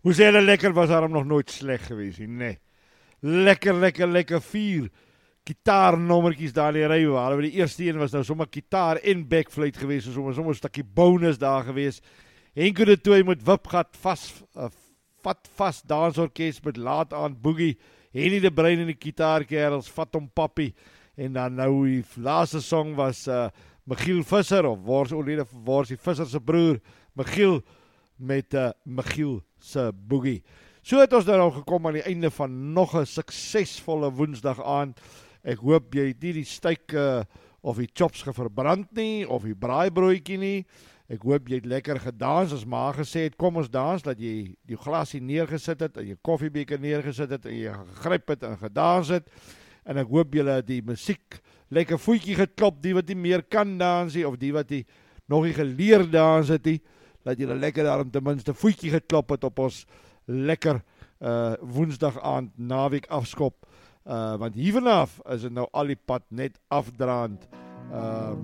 Hoe sê hulle lekker was daarom nog nooit sleg geweest nie, nee. Lekker 4 gitaarnommertjies daar in die ry, waar die eerste een was nou sommer gitaar en backfluit geweest, sommer 'n stukkie bonus daar geweest. Henko de Tooi met Wipgat vat vast dansorkest met laat aan boogie, Henny de Bruin en die gitaarkerels, vat hom pappie, en dan nou die laaste song was Michiel Visser, of Worsie Visser se broer, Michiel, met Michiel se boogie. So het ons nou gekom aan die einde van nog 'n suksesvolle Woensdag aand. Ek hoop jy het nie die steak of die chops verbrand nie, of die braaibroodjie nie. Ek hoop jy het lekker gedans, as ma gesê het, kom ons dans, dat jy die glasie neergesit het, en jy koffiebeker neergesit het, en jy gegryp het en gedans het. En ek hoop julle die musiek lekker voetjie geklop, die wat nie meer kan dans nie, of die wat nie nog nie geleer dans het nie, dat julle lekker daarom ten minste voetjie geklop het op ons lekker Woensdag aand naweek afskop, want hier vanaf is het nou al die pad net afdraand